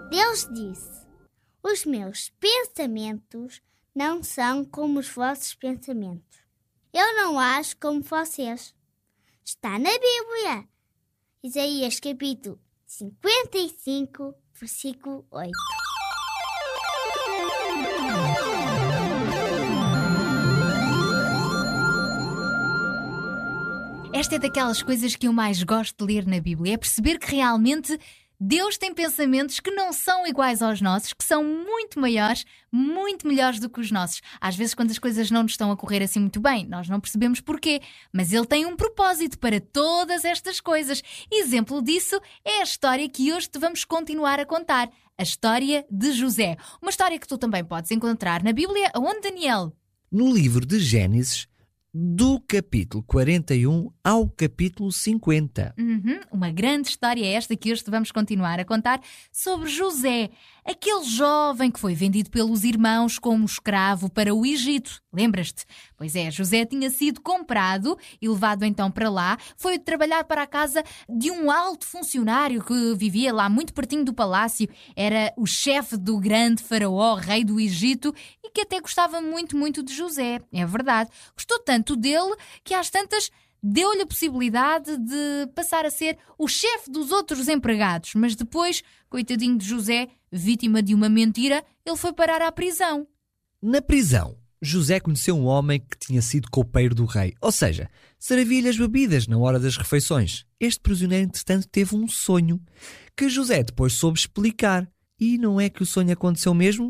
Deus disse: os meus pensamentos não são como os vossos pensamentos. Eu não acho como vocês. Está na Bíblia. Isaías capítulo 55, versículo 8. Esta é daquelas coisas que eu mais gosto de ler na Bíblia. É perceber que realmente Deus tem pensamentos que não são iguais aos nossos, que são muito maiores, muito melhores do que os nossos. Às vezes, quando as coisas não nos estão a correr assim muito bem, nós não percebemos porquê. Mas Ele tem um propósito para todas estas coisas. Exemplo disso é a história que hoje te vamos continuar a contar. A história de José. Uma história que tu também podes encontrar na Bíblia. Aonde, Daniel? No livro de Gênesis, do capítulo 41 ao capítulo 50. Uma grande história é esta que hoje te vamos continuar a contar sobre José, aquele jovem que foi vendido pelos irmãos como escravo para o Egito. Lembras-te? Pois é, José tinha sido comprado e levado então para lá. Foi trabalhar para a casa de um alto funcionário que vivia lá muito pertinho do palácio. Era o chefe do grande faraó, rei do Egito, e que até gostava muito, muito de José. É verdade. Gostou tanto dele que às tantas deu-lhe a possibilidade de passar a ser o chefe dos outros empregados. Mas depois, coitadinho de José, vítima de uma mentira, ele foi parar à prisão. Na prisão, José conheceu um homem que tinha sido copeiro do rei, ou seja, servia-lhe as bebidas na hora das refeições. Este prisioneiro, entretanto, teve um sonho que José depois soube explicar. E não é que o sonho aconteceu mesmo?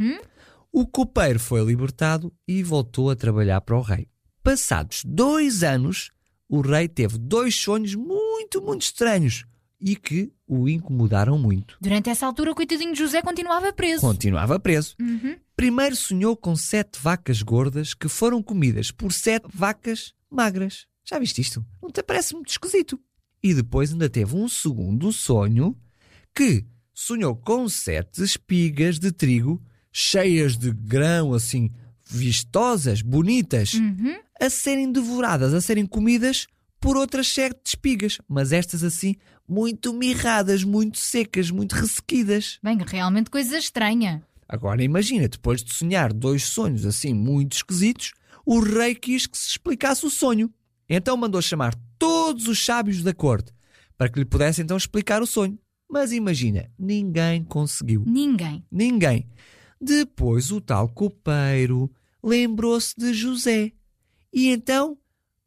O copeiro foi libertado e voltou a trabalhar para o rei. Passados 2 anos, o rei teve 2 sonhos muito, muito estranhos e que o incomodaram muito. Durante essa altura, o coitadinho de José continuava preso. Continuava preso. Primeiro sonhou com 7 vacas gordas que foram comidas por 7 vacas magras. Já viste isto? Não te parece muito esquisito? E depois ainda teve um segundo sonho que sonhou com 7 espigas de trigo cheias de grão, assim, vistosas, bonitas, a serem devoradas, a serem comidas por outras 7 espigas, mas estas assim, muito mirradas, muito secas, muito ressequidas. Bem, realmente coisa estranha. Agora imagina, depois de sonhar 2 sonhos assim muito esquisitos, o rei quis que se explicasse o sonho. Então mandou chamar todos os sábios da corte para que lhe pudessem então explicar o sonho. Mas imagina, ninguém conseguiu. Ninguém. Depois o tal copeiro lembrou-se de José e então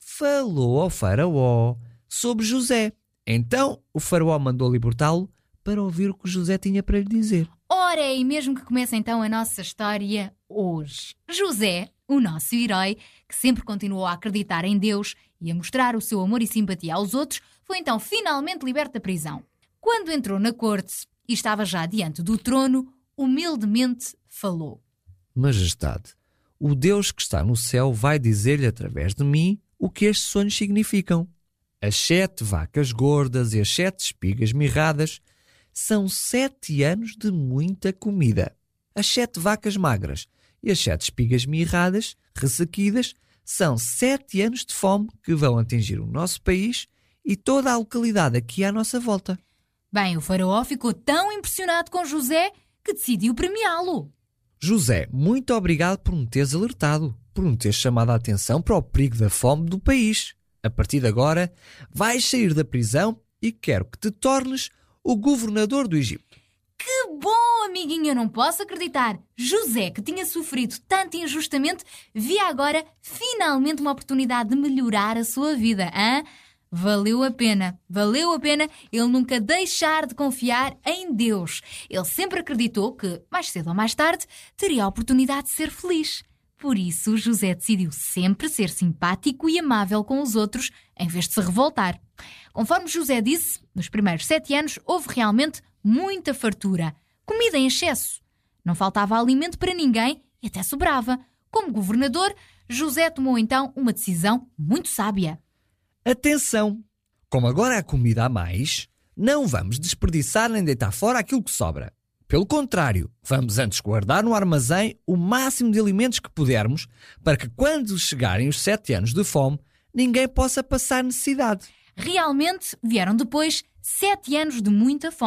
falou ao faraó sobre José. Então o faraó mandou libertá-lo para ouvir o que José tinha para lhe dizer. Ora, é aí mesmo que começa então a nossa história hoje. José, o nosso herói, que sempre continuou a acreditar em Deus e a mostrar o seu amor e simpatia aos outros, foi então finalmente liberto da prisão. Quando entrou na corte e estava já diante do trono, humildemente falou: Majestade, o Deus que está no céu vai dizer-lhe através de mim o que estes sonhos significam. As 7 vacas gordas e as 7 espigas mirradas são 7 anos de muita comida. As 7 vacas magras e as 7 espigas mirradas, ressequidas, são 7 anos de fome que vão atingir o nosso país e toda a localidade aqui à nossa volta. Bem, o faraó ficou tão impressionado com José que decidiu premiá-lo. José, muito obrigado por me teres alertado, por me teres chamado a atenção para o perigo da fome do país. A partir de agora, vais sair da prisão e quero que te tornes o governador do Egito. Que bom, amiguinho, eu não posso acreditar. José, que tinha sofrido tanto injustamente, via agora finalmente uma oportunidade de melhorar a sua vida, hein? Valeu a pena ele nunca deixar de confiar em Deus. Ele sempre acreditou que, mais cedo ou mais tarde, teria a oportunidade de ser feliz. Por isso, José decidiu sempre ser simpático e amável com os outros, em vez de se revoltar. Conforme José disse, nos primeiros 7 anos houve realmente muita fartura, comida em excesso. Não faltava alimento para ninguém e até sobrava. Como governador, José tomou então uma decisão muito sábia. Atenção! Como agora há comida a mais, não vamos desperdiçar nem deitar fora aquilo que sobra. Pelo contrário, vamos antes guardar no armazém o máximo de alimentos que pudermos para que quando chegarem os 7 anos de fome, ninguém possa passar necessidade. Realmente vieram depois 7 anos de muita fome.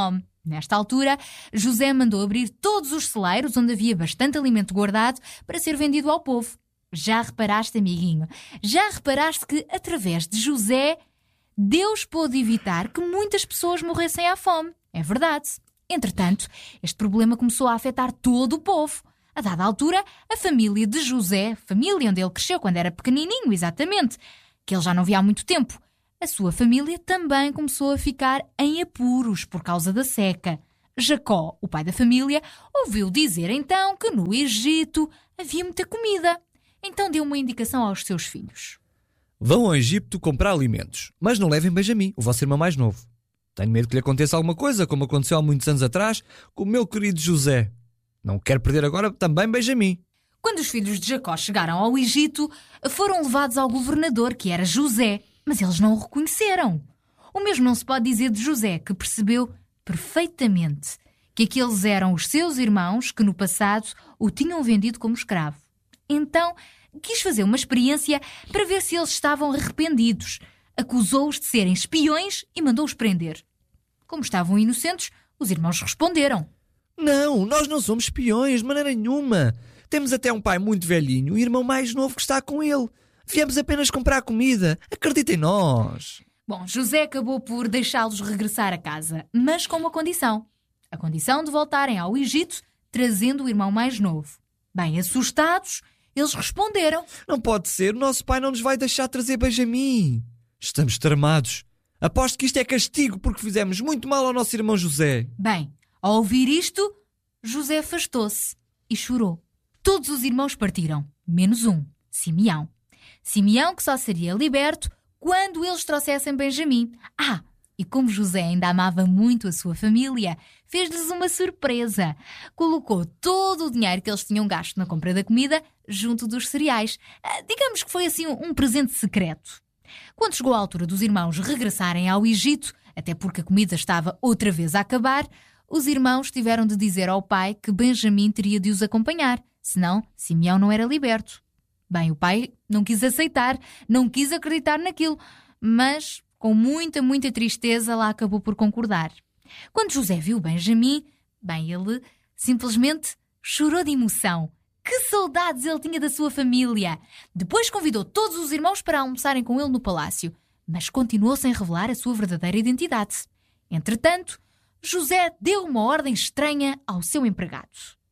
Nesta altura, José mandou abrir todos os celeiros onde havia bastante alimento guardado para ser vendido ao povo. Já reparaste, amiguinho? Já reparaste que, através de José, Deus pôde evitar que muitas pessoas morressem à fome? É verdade. Entretanto, este problema começou a afetar todo o povo. A dada altura, a família de José, família onde ele cresceu quando era pequenininho, exatamente, que ele já não via há muito tempo, a sua família também começou a ficar em apuros por causa da seca. Jacó, o pai da família, ouviu dizer então que no Egito havia muita comida. Então deu uma indicação aos seus filhos. Vão ao Egito comprar alimentos, mas não levem Benjamim, o vosso irmão mais novo. Tenho medo que lhe aconteça alguma coisa, como aconteceu há muitos anos atrás com o meu querido José. Não quero perder agora também Benjamim. Quando os filhos de Jacó chegaram ao Egito, foram levados ao governador, que era José, mas eles não o reconheceram. O mesmo não se pode dizer de José, que percebeu perfeitamente que aqueles eram os seus irmãos que no passado o tinham vendido como escravo. Então, quis fazer uma experiência para ver se eles estavam arrependidos. Acusou-os de serem espiões e mandou-os prender. Como estavam inocentes, os irmãos responderam. Não, nós não somos espiões, de maneira nenhuma. Temos até um pai muito velhinho e um irmão mais novo que está com ele. Viemos apenas comprar comida. Acredita em nós. Bom, José acabou por deixá-los regressar a casa, mas com uma condição. A condição de voltarem ao Egito trazendo o irmão mais novo. Bem assustados, eles responderam. Não pode ser, o nosso pai não nos vai deixar trazer Benjamim. Estamos tramados. Aposto que isto é castigo porque fizemos muito mal ao nosso irmão José. Bem, ao ouvir isto, José afastou-se e chorou. Todos os irmãos partiram, menos um, Simeão. Simeão que só seria liberto quando eles trouxessem Benjamim. E como José ainda amava muito a sua família, fez-lhes uma surpresa. Colocou todo o dinheiro que eles tinham gasto na compra da comida junto dos cereais. Digamos que foi assim um presente secreto. Quando chegou a altura dos irmãos regressarem ao Egito, até porque a comida estava outra vez a acabar, os irmãos tiveram de dizer ao pai que Benjamim teria de os acompanhar, senão Simeão não era liberto. Bem, o pai não quis aceitar, não quis acreditar naquilo, mas com muita, muita tristeza lá acabou por concordar. Quando José viu Benjamim, ele simplesmente chorou de emoção. Que saudades ele tinha da sua família! Depois convidou todos os irmãos para almoçarem com ele no palácio, mas continuou sem revelar a sua verdadeira identidade. Entretanto, José deu uma ordem estranha ao seu empregado.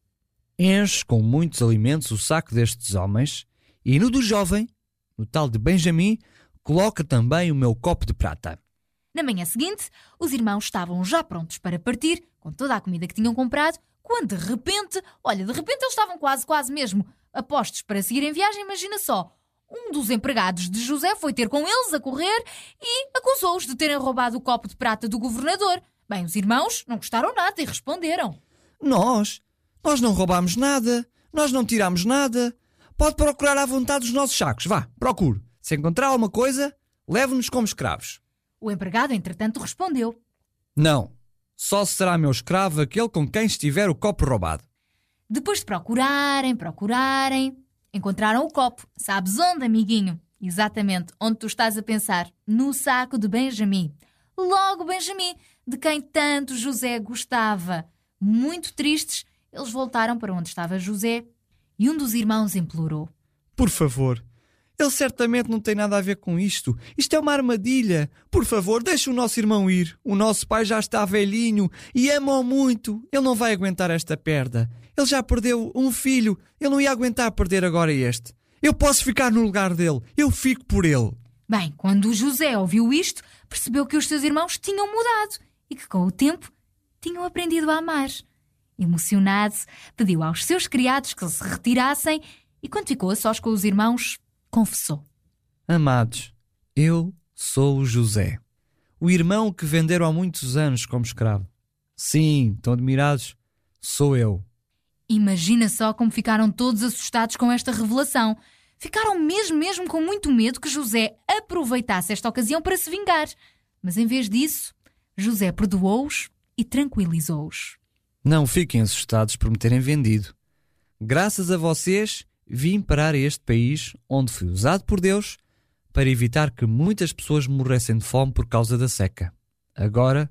Enche com muitos alimentos o saco destes homens e no do jovem, no tal de Benjamim, coloca também o meu copo de prata. Na manhã seguinte, os irmãos estavam já prontos para partir, com toda a comida que tinham comprado, quando de repente eles estavam quase mesmo apostos para seguir em viagem, imagina só. Um dos empregados de José foi ter com eles a correr e acusou-os de terem roubado o copo de prata do governador. Bem, os irmãos não gostaram nada e responderam. Nós não roubámos nada, nós não tirámos nada. Pode procurar à vontade os nossos sacos, vá, procure. Se encontrar alguma coisa, leve-nos como escravos. O empregado, entretanto, respondeu. Não, só será meu escravo aquele com quem estiver o copo roubado. Depois de procurarem, encontraram o copo. Sabes onde, amiguinho? Exatamente onde tu estás a pensar, no saco de Benjamim. Logo Benjamim, de quem tanto José gostava. Muito tristes, eles voltaram para onde estava José e um dos irmãos implorou. Por favor, ele certamente não tem nada a ver com isto. Isto é uma armadilha. Por favor, deixe o nosso irmão ir. O nosso pai já está velhinho e ama-o muito. Ele não vai aguentar esta perda. Ele já perdeu um filho. Ele não ia aguentar perder agora este. Eu posso ficar no lugar dele. Eu fico por ele. Bem, quando José ouviu isto, percebeu que os seus irmãos tinham mudado e que com o tempo tinham aprendido a amar. Emocionado, pediu aos seus criados que se retirassem e quando ficou a sós com os irmãos, confessou. Amados, eu sou o José, o irmão que venderam há muitos anos como escravo. Sim, tão admirados, sou eu. Imagina só como ficaram todos assustados com esta revelação. Ficaram mesmo com muito medo que José aproveitasse esta ocasião para se vingar. Mas em vez disso, José perdoou-os e tranquilizou-os. Não fiquem assustados por me terem vendido. Graças a vocês, vim parar a este país onde fui usado por Deus para evitar que muitas pessoas morressem de fome por causa da seca. Agora,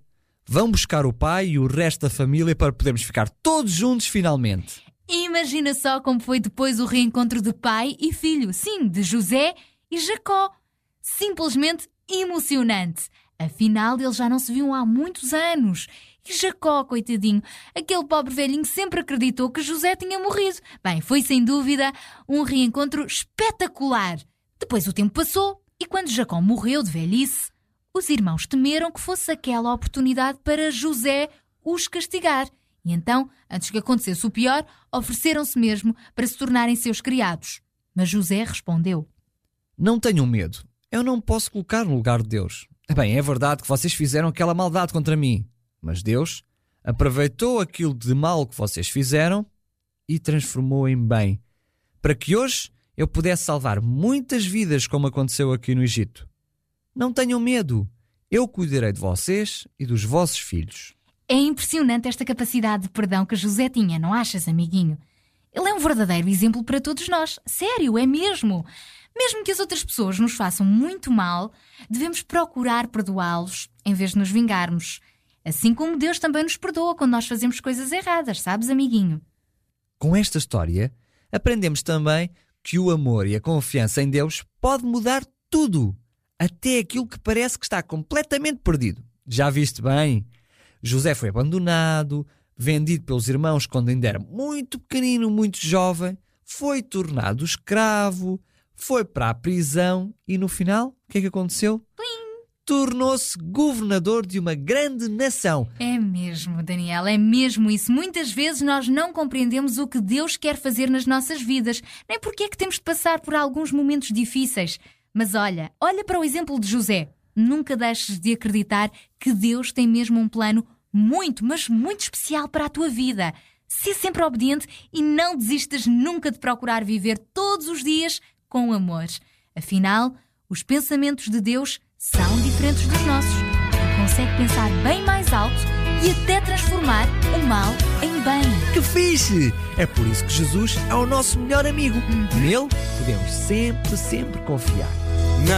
Vão buscar o pai e o resto da família para podermos ficar todos juntos finalmente. Imagina só como foi depois o reencontro de pai e filho. Sim, de José e Jacó. Simplesmente emocionante. Afinal, eles já não se viam há muitos anos. E Jacó, coitadinho, aquele pobre velhinho sempre acreditou que José tinha morrido. Bem, foi sem dúvida um reencontro espetacular. Depois o tempo passou e quando Jacó morreu de velhice, os irmãos temeram que fosse aquela oportunidade para José os castigar. E então, antes que acontecesse o pior, ofereceram-se mesmo para se tornarem seus criados. Mas José respondeu: Não tenham medo. Eu não posso colocar no lugar de Deus. Bem, é verdade que vocês fizeram aquela maldade contra mim. Mas Deus aproveitou aquilo de mal que vocês fizeram e transformou em bem. Para que hoje eu pudesse salvar muitas vidas como aconteceu aqui no Egito. Não tenham medo. Eu cuidarei de vocês e dos vossos filhos. É impressionante esta capacidade de perdão que José tinha, não achas, amiguinho? Ele é um verdadeiro exemplo para todos nós. Sério, é mesmo. Mesmo que as outras pessoas nos façam muito mal, devemos procurar perdoá-los em vez de nos vingarmos. Assim como Deus também nos perdoa quando nós fazemos coisas erradas, sabes, amiguinho? Com esta história, aprendemos também que o amor e a confiança em Deus pode mudar tudo. Até aquilo que parece que está completamente perdido. Já viste bem? José foi abandonado, vendido pelos irmãos quando ainda era muito pequenino, muito jovem, foi tornado escravo, foi para a prisão e no final, o que é que aconteceu? Tornou-se governador de uma grande nação. É mesmo, Daniel, é mesmo isso. Muitas vezes nós não compreendemos o que Deus quer fazer nas nossas vidas, nem porque é que temos de passar por alguns momentos difíceis. Mas olha para o exemplo de José. Nunca deixes de acreditar que Deus tem mesmo um plano muito, mas muito especial para a tua vida. Sê sempre obediente e não desistas nunca de procurar viver todos os dias com amor. Afinal, os pensamentos de Deus são diferentes dos nossos. Ele consegue pensar bem mais alto e até transformar o mal em bem. Que fixe! É por isso que Jesus é o nosso melhor amigo. Nele podemos sempre confiar.